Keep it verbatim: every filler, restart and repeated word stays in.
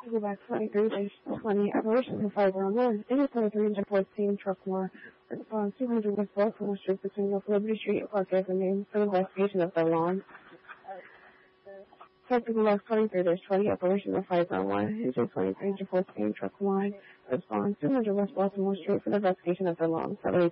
Go back twenty-three, page twenty, operation for fiber on one. It is twenty-three and fourteen, truck more. Response two hundred West Baltimore Street between North Liberty Street and Park Avenue for investigation of the lawn. Technical loss twenty-three, there's twenty, operation for fiber on one. It is twenty-three and fourteen, truck one. Response two hundred West Baltimore Street for the investigation of the lawn.